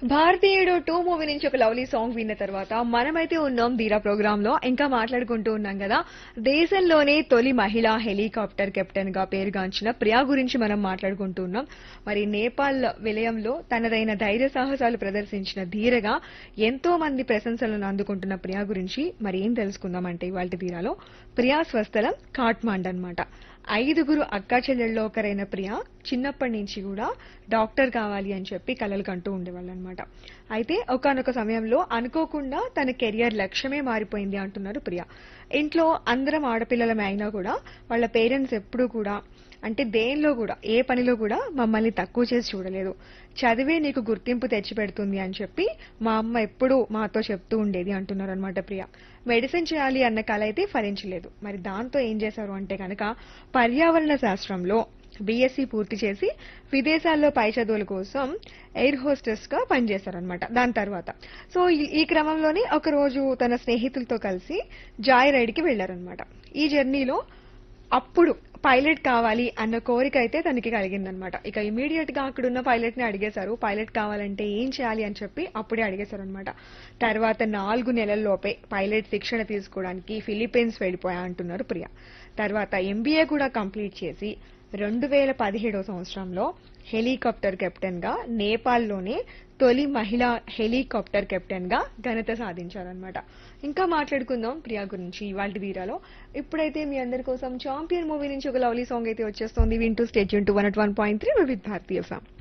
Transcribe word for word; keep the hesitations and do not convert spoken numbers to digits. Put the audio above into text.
భారతీయుడు two movie నుంచి ఒక లవ్లీ సాంగ్ విన్న తర్వాత మనమైతే ఉన్నాం ధీరా ప్రోగ్రామ్ లో ఇంకా మాట్లాడుకుంటూ ఉన్నాం కదా. దేశంలోనే తొలి మహిళా హెలికాప్టర్ కెప్టెన్ గా పేరుగాంచిన ప్రియా గురించి మనం మాట్లాడుకుంటూ ఉన్నాం. మరి నేపాల్ విలయంలో తనదైన ధైర్య సాహసాలు ప్రదర్శించిన ధీరగా ఎంతో మంది ప్రశంసలను అందుకుంటున్న ప్రియా గురించి మరి ఏం తెలుసుకుందామంటే ఇవాళ ధీరాలో ప్రియా స్వస్థలం కాట్మాండ్ అన్నమాట. ఐదుగురు అక్కా చెల్లెల్లో ఒకరైన ప్రియా చిన్నప్పటి నుంచి కూడా డాక్టర్ కావాలి అని చెప్పి కలలు కంటూ ఉండేవాళ్ళు అనమాట. అయితే ఒకానొక సమయంలో అనుకోకుండా తన కెరియర్ లక్ష్యమే మారిపోయింది అంటున్నారు ప్రియా. ఇంట్లో అందరం ఆడపిల్లలమే అయినా కూడా వాళ్ళ పేరెంట్స్ ఎప్పుడూ కూడా అంటే దేనిలో కూడా ఏ పనిలో కూడా మమ్మల్ని తక్కువ చేసి చూడలేదు. చదివే నీకు గుర్తింపు తెచ్చిపెడుతుంది అని చెప్పి మా అమ్మ ఎప్పుడూ మాతో చెప్తూ ఉండేది అంటున్నారు అనమాట ప్రియా. మెడిసిన్ చేయాలి అన్న కల అయితే ఫలించలేదు. మరి దాంతో ఏం చేశారు అంటే కనుక పర్యావరణ శాస్త్రంలో బీఎస్సీ పూర్తి చేసి విదేశాల్లో పై చదువుల కోసం ఎయిర్ హోస్టెస్ గా పనిచేశారనమాట. దాని తర్వాత సో ఈ ఈ క్రమంలోనే ఒక రోజు తన స్నేహితులతో కలిసి జాయ్ రైడ్ కి వెళ్లారనమాట. ఈ జర్నీలో అప్పుడు పైలట్ కావాలి అన్న కోరిక అయితే తనకి కలిగిందనమాట. ఇక ఇమీడియట్ గా అక్కడున్న పైలట్ ని అడిగేశారు, పైలట్ కావాలంటే ఏం చేయాలి అని చెప్పి అప్పుడే అడిగేశారు అనమాట. తర్వాత నాలుగు నెలల్లోపే పైలట్ శిక్షణ తీసుకోవడానికి ఫిలిప్పీన్స్ వెళ్ళిపోయా అంటున్నారు ప్రియా. తర్వాత ఎంబీఏ కూడా కంప్లీట్ చేసి రెండు వేల పదిహేడో సంవత్సరంలో హెలికాప్టర్ కెప్టెన్ గా నేపాల్లోనే తొలి మహిళా హెలికాప్టర్ కెప్టెన్ గా ఘనత సాధించారనమాట. ఇంకా మాట్లాడుకుందాం ప్రియా గురించి ఇవాళ వీరాలో. ఇప్పుడైతే మీ అందరి కోసం చాంపియన్ మూవీ నుంచి ఒక లవ్లీ సాంగ్ అయితే వచ్చేస్తోంది. వింటూ state Yoon to one at one point three with Bharatiya song.